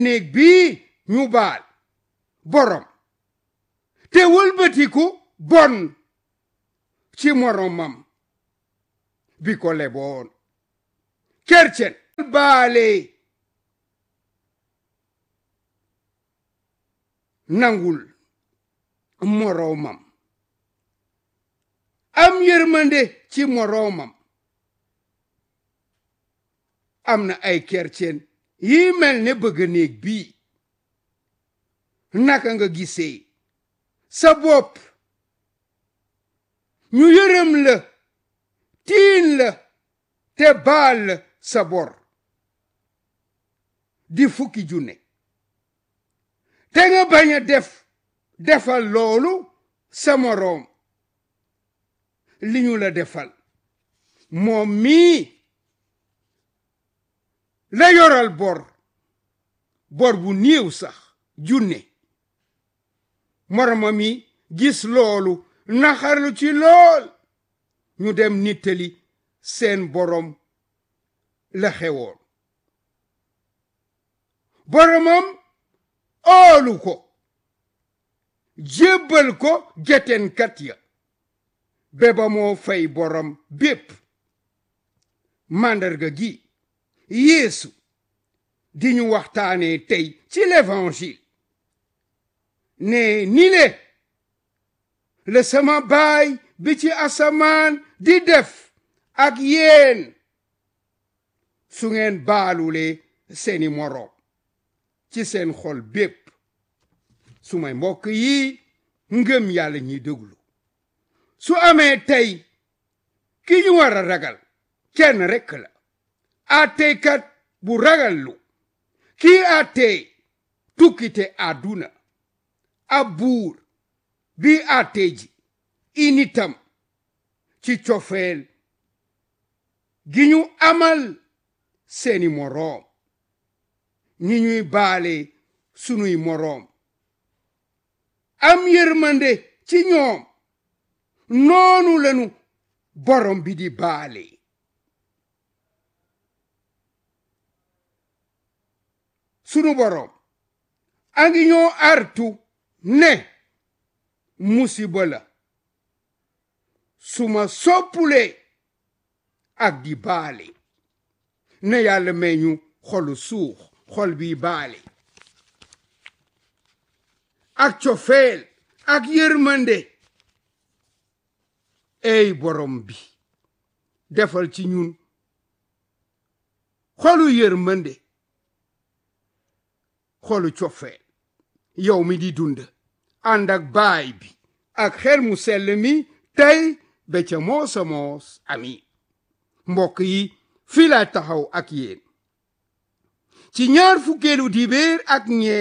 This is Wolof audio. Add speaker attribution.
Speaker 1: néeg bii ñu baal borom te wëlbatiku bon ci moromam bi ko leboon kercen baale nangul moromam am yërmande ci moromam am na ay kercen yi mel ne bëgg néeg bii naka nga gisee sa bopp ñu yërëm la tiin la te baal la sa bor di 10 junne te nga bañ a defal loolu sa moroom li ñu la defal moom mii la yoral bor bu néew sax junne moromam mi gis loolu naxarlu ci lool ñu dem nittali seen borom la xewoon boromam oolu ko jébbal ko getenkat ya beba moo fay borom bépp màndarga gi Yeesu di ñu waxtaanee tey ci l'évangile ne ni le sama baay bi ci asamaan di def ak yéen su ngeen baalulee seeni moroom ci seen xol bépp su may mbokk yi ngëm yàlla ñuy déglu su amee tey ki ñu war a ragal kenn rekk la àtteekat bu ragallu kii àttee tukkite àdduna ab buur bi àttee ji initam ci cofeel gi ñu amal seeni moroom ni ñuy baale sunuy moroom am yërmande ci ñoom noonu lanu borom bi di baale sunu borom a ngi ñoo artu ne musiba la suma soppule ak di baale ne yàlla may ñu xolu suux xol bi baale ak cofeel ak yërmande ey borom bi defal ci ñun xolu yërmande xolu cofeel yow mi di dund ànd ak baay bi ak xel mu sell mi tey ba ca moosa moos amiin mbokk yi fii laa taxaw ak yéen ci ñaar fukkeelu dibéer ak ñeent